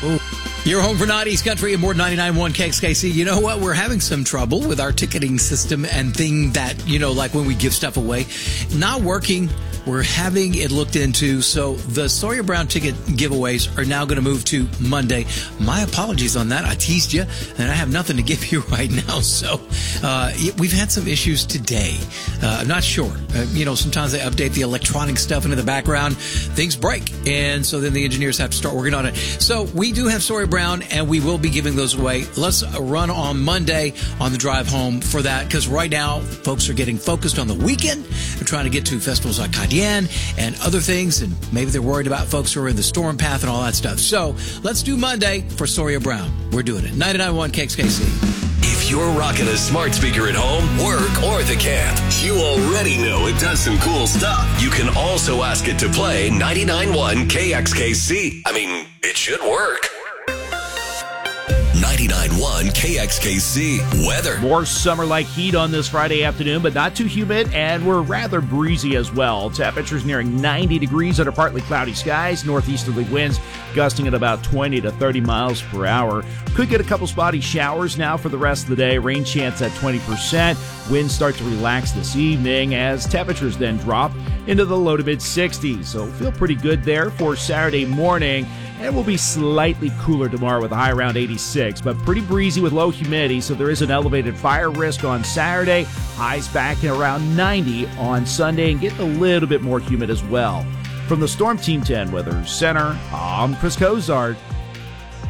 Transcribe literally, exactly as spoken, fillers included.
Ooh. You're home for nineties Country and more ninety-nine point one K X K C. You know what? We're having some trouble with our ticketing system and thing that, you know, like when we give stuff away, not working. We're having it looked into. So the Sawyer Brown ticket giveaways are now going to move to Monday. My apologies on that. I teased you, and I have nothing to give you right now. So uh, we've had some issues today. Uh, I'm not sure. Uh, you know, sometimes they update the electronic stuff into the background. Things break, and so then the engineers have to start working on it. So we do have Sawyer Brown, and we will be giving those away. Let's run on Monday on the drive home for that, because right now folks are getting focused on the weekend. They're trying to get to festivals like and other things, and maybe they're worried about folks who are in the storm path and all that stuff. So let's do Monday for Sawyer Brown. We're doing it. ninety-nine point one K X K C. If you're rocking a smart speaker at home, work, or the camp, you already know it does some cool stuff. You can also ask it to play ninety-nine point one K X K C. I mean, it should work. ninety-nine point one K X K C weather. More summer-like heat on this Friday afternoon, but not too humid, and we're rather breezy as well. Temperatures nearing ninety degrees under partly cloudy skies. Northeasterly winds gusting at about twenty to thirty miles per hour. Could get a couple spotty showers now for the rest of the day. Rain chance at twenty percent. Winds start to relax this evening as temperatures then drop into the low to mid sixties. So feel pretty good there for Saturday morning. And it will be slightly cooler tomorrow with a high around eighty-six, but pretty breezy with low humidity, so there is an elevated fire risk on Saturday. Highs back in around ninety on Sunday and getting a little bit more humid as well. From the Storm Team ten Weather Center, I'm Chris Cozart.